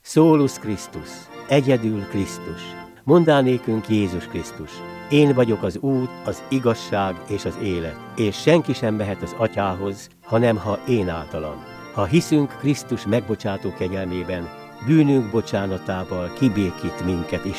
Solus Christus, egyedül Krisztus. Mondd nékünk Jézus Krisztus. Én vagyok az út, az igazság és az élet, és senki sem mehet az Atyához, hanem ha én általam. Ha hiszünk Krisztus megbocsátó kegyelmében, bűnünk bocsánatával kibékít minket